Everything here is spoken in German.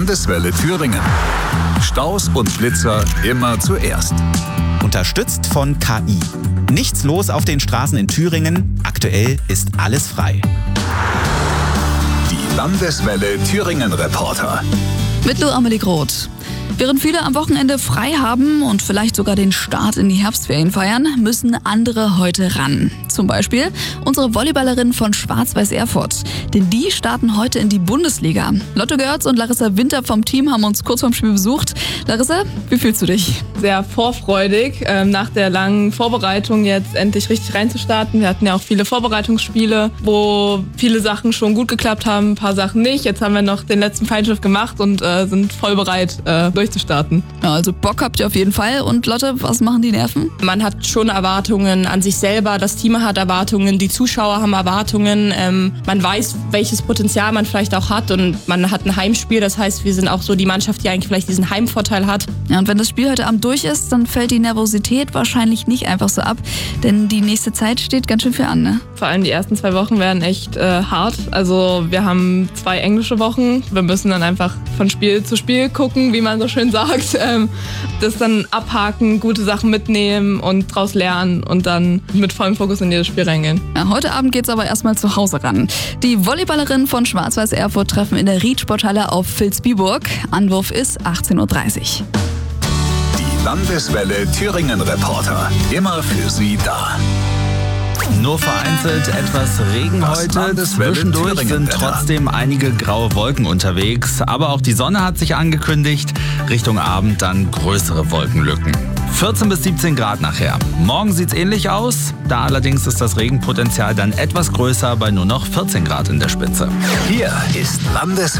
Landeswelle Thüringen. Staus und Blitzer immer zuerst. Unterstützt von KI. Nichts los auf den Straßen in Thüringen. Aktuell ist alles frei. Die Landeswelle Thüringen Reporter. Mit Lou Amelie Groth. Während viele am Wochenende frei haben und vielleicht sogar den Start in die Herbstferien feiern, müssen andere heute ran. Zum Beispiel unsere Volleyballerinnen von Schwarz-Weiß Erfurt. Denn die starten heute in die Bundesliga. Lotte Görz und Larissa Winter vom Team haben uns kurz vorm Spiel besucht. Larissa, wie fühlst du dich? Sehr vorfreudig, nach der langen Vorbereitung jetzt endlich richtig reinzustarten. Wir hatten ja auch viele Vorbereitungsspiele, wo viele Sachen schon gut geklappt haben, ein paar Sachen nicht. Jetzt haben wir noch den letzten Feinschliff gemacht und sind voll bereit, durchzustarten. Ja, also Bock habt ihr auf jeden Fall. Und Lotte, was machen die Nerven? Man hat schon Erwartungen an sich selber, das Team hat Erwartungen, die Zuschauer haben Erwartungen. Man weiß, welches Potenzial man vielleicht auch hat und man hat ein Heimspiel. Das heißt, wir sind auch so die Mannschaft, die eigentlich vielleicht diesen Heimvorteil hat. Ja, und wenn das Spiel heute Abend durch ist, dann fällt die Nervosität wahrscheinlich nicht einfach so ab. Denn die nächste Zeit steht ganz schön viel an, ne? Vor allem die ersten 2 Wochen werden echt hart. Also wir haben 2 englische Wochen. Wir müssen dann einfach von Spiel zu Spiel gucken, wie man so schön sagt. Das dann abhaken, gute Sachen mitnehmen und draus lernen und dann mit vollem Fokus in jedes Spiel reingehen. Ja, heute Abend geht's aber erstmal zu Hause ran. Die Volleyballerinnen von Schwarz-Weiß Erfurt treffen in der Ried-Sporthalle auf Vilsbiburg. Anwurf ist 18:30 Uhr. Die Landeswelle Thüringen Reporter. Immer für Sie da. Nur vereinzelt etwas Regen heute. Landeswelle Zwischendurch Thüringen sind trotzdem einige graue Wolken unterwegs. Aber auch die Sonne hat sich angekündigt. Richtung Abend dann größere Wolkenlücken. 14 bis 17 Grad nachher. Morgen sieht's ähnlich aus. Da allerdings ist das Regenpotenzial dann etwas größer bei nur noch 14 Grad in der Spitze. Hier ist Landeswelle.